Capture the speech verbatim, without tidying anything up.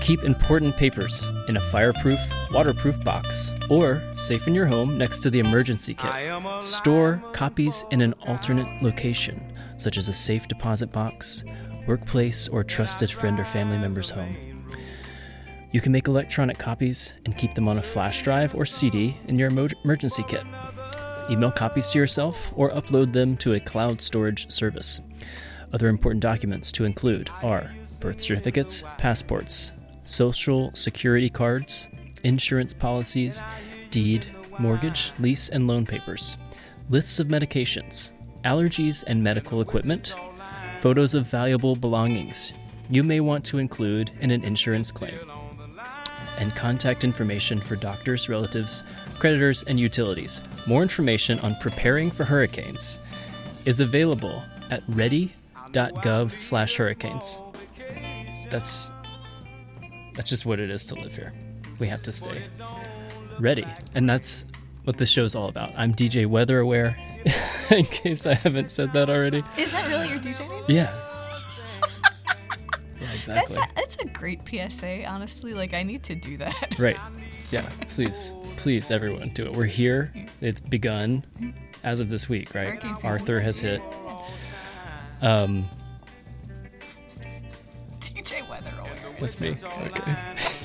Keep important papers in a fireproof, waterproof box or safe in your home next to the emergency kit. Store copies in an alternate location, such as a safe deposit box, workplace, or trusted friend or family member's home. You can make electronic copies and keep them on a flash drive or C D in your emo- emergency kit. Email copies to yourself or upload them to a cloud storage service. Other important documents to include are birth certificates, passports, social security cards, insurance policies, deed, mortgage, lease, and loan papers, lists of medications, allergies and medical equipment, photos of valuable belongings you may want to include in an insurance claim, and contact information for doctors, relatives, creditors, and utilities. More information on preparing for hurricanes is available at ready.gov slash hurricanes. That's that's just what it is to live here. We have to stay ready. And that's what this show's all about. I'm D J Weather Aware, in case I haven't said that already. Is that really your D J name? Yeah. Yeah, exactly. That's a, that's a great P S A, honestly. Like, I need to do that. Right. Yeah, please, please, everyone, do it. We're here. It's begun as of this week, right? Arthur has hit. Um, D J Weather Aware. That's me. Okay.